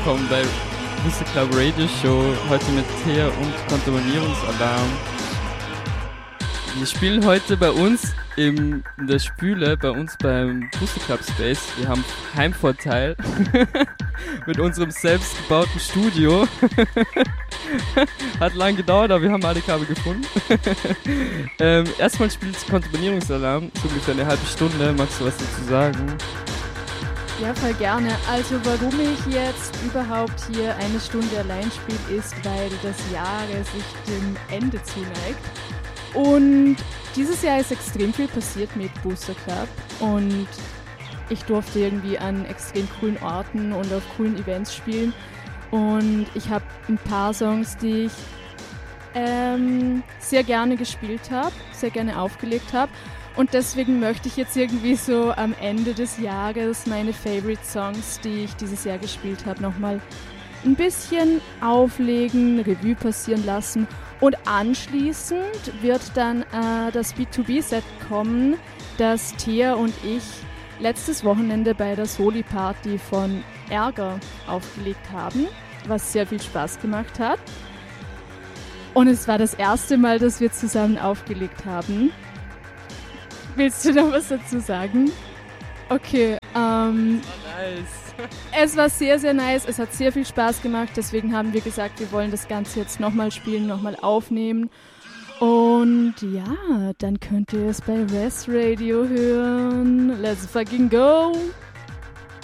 willkommen bei Booster Club Radio Show, heute mit Thea und Kontaminierungsalarm. Wir spielen heute bei uns in der Spüle, bei uns beim Booster Club Space. Wir haben Heimvorteil mit unserem selbstgebauten Studio. Hat lang gedauert, aber wir haben alle Kabel gefunden. Erstmal spielt Kontaminierungsalarm, so ungefähr eine halbe Stunde. Magst du was dazu sagen? Ja, voll gerne. Also warum ich jetzt überhaupt hier eine Stunde allein spiele, ist, weil das Jahr sich dem Ende zuneigt. Und dieses Jahr ist extrem viel passiert mit Booster Club und ich durfte irgendwie an extrem coolen Orten und auf coolen Events spielen. Und ich habe ein paar Songs, die ich sehr gerne gespielt habe, sehr gerne aufgelegt habe. Und deswegen möchte ich jetzt irgendwie so am Ende des Jahres meine Favorite Songs, die ich dieses Jahr gespielt habe, nochmal ein bisschen auflegen, Revue passieren lassen. Und anschließend wird dann das B2B-Set kommen, das Thea und ich letztes Wochenende bei der Soli-Party von Ärger aufgelegt haben, was sehr viel Spaß gemacht hat. Und es war das erste Mal, dass wir zusammen aufgelegt haben. Willst du noch was dazu sagen? Okay, Nice. es war sehr, sehr nice. Es hat sehr viel Spaß gemacht. Deswegen haben wir gesagt, wir wollen das Ganze jetzt nochmal spielen, nochmal aufnehmen. Und ja, dann könnt ihr es bei Res Radio hören. Let's fucking go!